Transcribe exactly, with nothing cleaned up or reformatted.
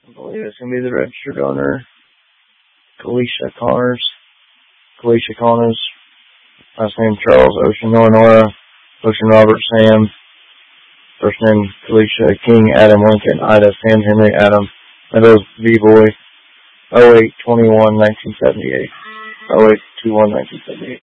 I believe it's going to be the registered owner, Kalisha Connors. Kalisha Connors. Last name Charles Ocean Noronora. Ocean Robert Sam. First name Kalisha King Adam Lincoln Ida Sam Henry Adam. Meadows V Boy. oh eight twenty-one nineteen seventy-eight. oh eight twenty-one nineteen seventy-eight.